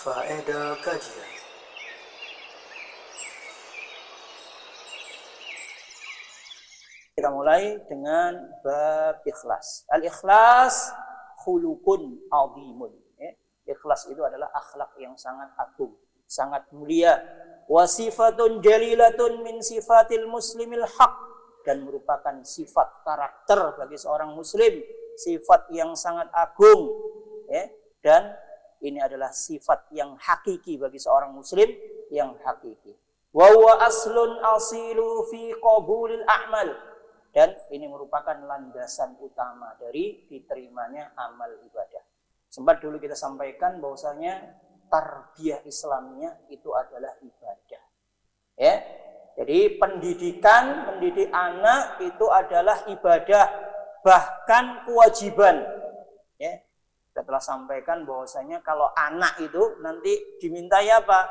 Faedah kajian. Kita mulai dengan bab ikhlas. Al-ikhlas khuluqun azimun. Ikhlas itu adalah akhlak yang sangat agung, sangat mulia. Wa sifatun jalilatun min sifatil muslimil haq, dan merupakan sifat karakter bagi seorang muslim, sifat yang sangat agung, dan ini adalah sifat yang hakiki bagi seorang muslim yang hakiki. Wa huwa aslun asilu fi qabulil a'mal, dan ini merupakan landasan utama dari diterimanya amal ibadah. Sempat dulu kita sampaikan bahwasanya tarbiyah Islamnya itu adalah ibadah. Jadi mendidik anak itu adalah ibadah, bahkan kewajiban. Kita telah sampaikan bahwasanya kalau anak itu nanti dimintai apa?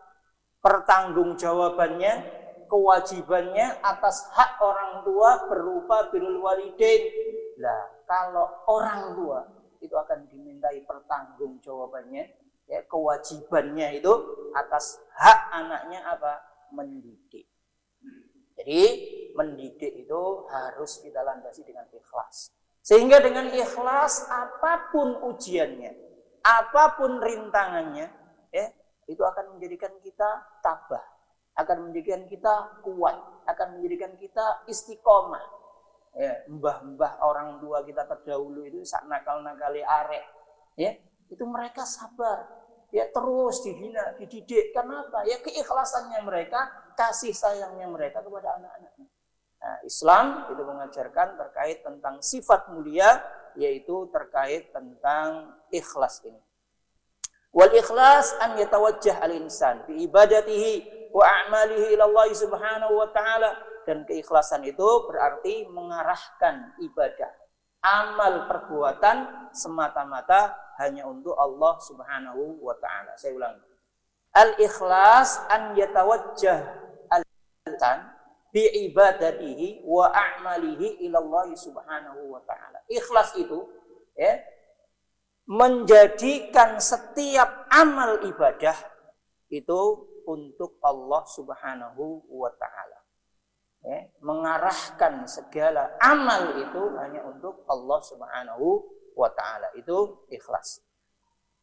Pertanggungjawabannya, kewajibannya atas hak orang tua berupa birrul walidain. Nah, kalau orang tua itu akan dimintai pertanggungjawabannya, kewajibannya itu atas hak anaknya apa? Mendidik. Jadi mendidik itu harus kita landasi dengan ikhlas. Sehingga dengan ikhlas apapun ujiannya, apapun rintangannya, itu akan menjadikan kita tabah, akan menjadikan kita kuat, akan menjadikan kita istiqomah. Mbah-mbah orang tua kita terdahulu itu sak nakal-nakali arek, itu mereka sabar, terus dibina, dididik. Kenapa? Keikhlasannya mereka, kasih sayangnya mereka kepada anak-anaknya. Nah, Islam itu mengajarkan terkait tentang sifat mulia, yaitu terkait tentang ikhlas ini. Wal ikhlas an yatawajjah al-insan bi ibadatihi wa a'malihi ila Allah subhanahu wa ta'ala. Dan keikhlasan itu berarti mengarahkan ibadah, amal perbuatan semata-mata hanya untuk Allah subhanahu wa ta'ala. Saya ulangi. Al-ikhlas an yatawajjah al-insan bi ibadatihi wa a'malihi ila Allah subhanahu wa ta'ala. Ikhlas itu menjadikan setiap amal ibadah itu untuk Allah subhanahu wa ta'ala. Mengarahkan segala amal itu hanya untuk Allah subhanahu wa ta'ala. Itu ikhlas.